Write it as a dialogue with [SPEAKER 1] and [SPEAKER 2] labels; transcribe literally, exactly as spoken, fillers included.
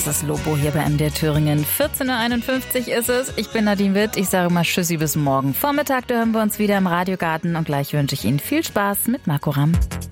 [SPEAKER 1] Das ist Lobo hier bei M D R Thüringen. vierzehn Uhr einundfünfzig ist es. Ich bin Nadine Witt. Ich sage mal Tschüssi bis morgen Vormittag. Da hören wir uns wieder im Radiogarten. Und gleich wünsche ich Ihnen viel Spaß mit Marco Ramm.